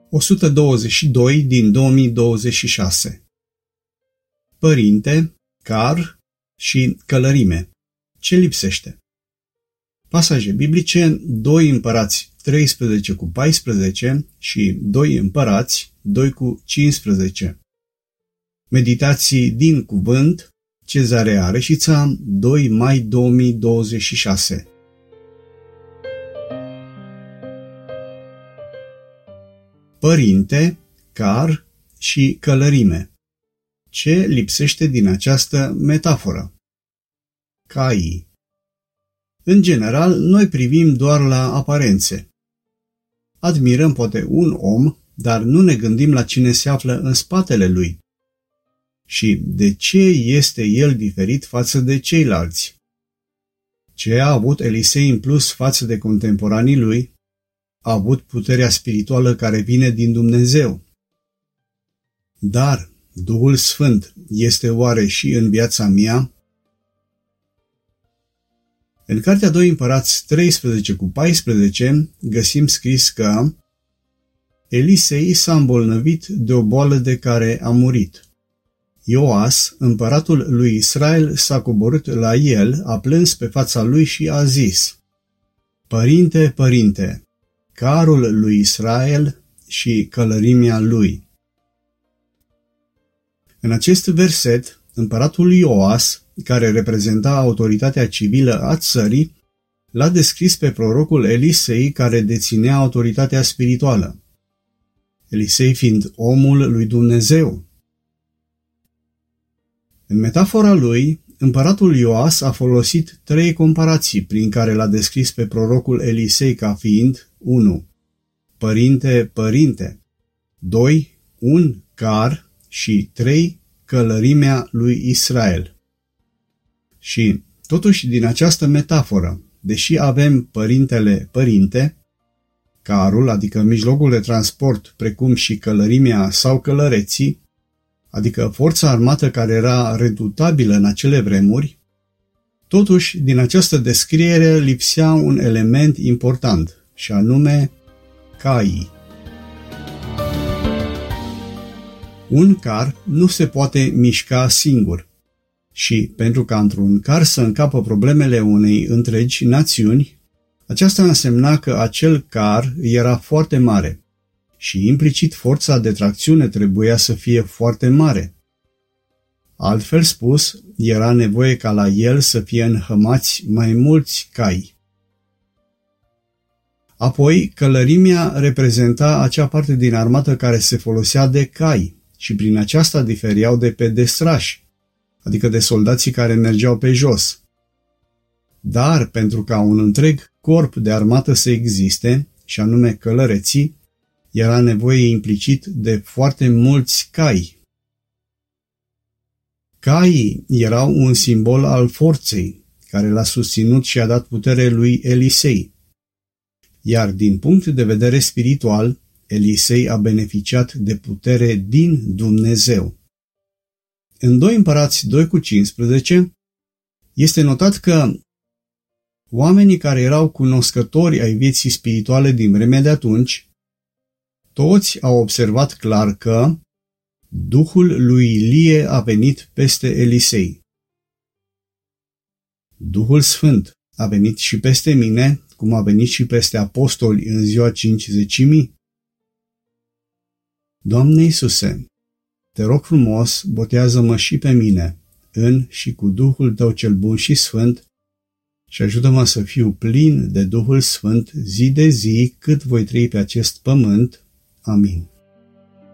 122 din 2026. Părinte, car și călărime. Ce lipsește? Pasaje biblice: 2 Împărați 13:14 și 2 Împărați 2:15. Meditații din cuvânt, Cezarea Reșița, 2 mai 2026. Părinte, car și călărime. Ce lipsește din această metaforă? Caii. În general, noi privim doar la aparențe. Admirăm poate un om, dar nu ne gândim la cine se află în spatele lui și de ce este el diferit față de ceilalți. Ce a avut Elisei în plus față de contemporanii lui? A avut puterea spirituală care vine din Dumnezeu. Dar Duhul Sfânt este oare și în viața mea? În cartea 2 Împărați 13:14 găsim scris că Elisei s-a îmbolnăvit de o boală de care a murit. Ioas, împăratul lui Israel, s-a coborât la el, a plâns pe fața lui și a zis: Părinte, părinte, carul lui Israel și călărimea lui. În acest verset, împăratul Ioas, care reprezenta autoritatea civilă a țării, l-a descris pe prorocul Elisei, care deținea autoritatea spirituală. Elisei fiind omul lui Dumnezeu. În metafora lui, împăratul Ioas a folosit 3 comparații prin care l-a descris pe prorocul Elisei ca fiind 1. Părinte, părinte, 2. Un car și 3. Călărimea lui Israel. Și, totuși, din această metaforă, deși avem părintele părinte, carul, adică mijlocul de transport, precum și călărimea sau călăreții, adică forța armată care era redutabilă în acele vremuri, totuși, din această descriere lipsea un element important, și anume caii. Un car nu se poate mișca singur și, pentru ca într-un car să încapă problemele unei întregi națiuni, aceasta însemna că acel car era foarte mare și implicit forța de tracțiune trebuia să fie foarte mare. Altfel spus, era nevoie ca la el să fie înhămați mai mulți cai. Apoi, călărimea reprezenta acea parte din armată care se folosea de cai și prin aceasta diferiau de pedestrași, adică de soldații care mergeau pe jos. Dar pentru ca un întreg corp de armată să existe, și anume călăreții, era nevoie implicit de foarte mulți cai. Caii erau un simbol al forței, care l-a susținut și a dat putere lui Elisei. Iar din punct de vedere spiritual, Elisei a beneficiat de putere din Dumnezeu. În 2 Împărați 2:15 este notat că oamenii care erau cunoscători ai vieții spirituale din vremea de atunci, toți au observat clar că Duhul lui Ilie a venit peste Elisei. Duhul Sfânt a venit și peste mine, cum a venit și peste apostoli în ziua Cincizecimii. Doamne Iisuse, te rog frumos, botează-mă și pe mine, în și cu Duhul Tău cel bun și sfânt, și ajută-mă să fiu plin de Duhul Sfânt zi de zi cât voi trăi pe acest pământ. Amin.